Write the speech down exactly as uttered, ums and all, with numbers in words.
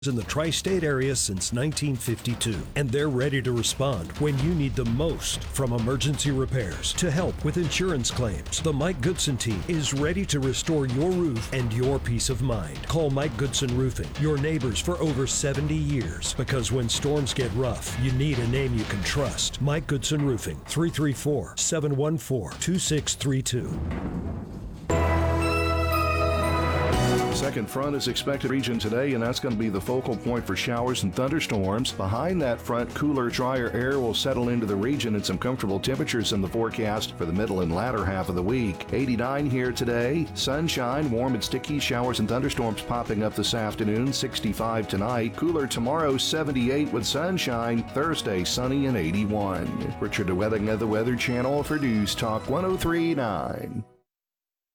in the tri-state area since nineteen fifty-two, and they're ready to respond when you need them most. From emergency repairs to help with insurance claims, the Mike Goodson team is ready to restore your roof and your peace of mind. Call Mike Goodson Roofing, your neighbors for over seventy years, because when storms get rough, you need a name you can trust. Mike Goodson Roofing, three three four, seven one four, two six three two. Second front is expected region today, and that's going to be the focal point for showers and thunderstorms. Behind that front, cooler, drier air will settle into the region, and some comfortable temperatures in the forecast for the middle and latter half of the week. eighty-nine here today, sunshine, warm and sticky, showers and thunderstorms popping up this afternoon, sixty-five tonight. Cooler tomorrow, seventy-eight with sunshine. Thursday, sunny and eighty-one. Richard DeWetting of the Weather Channel for News Talk one oh three point nine.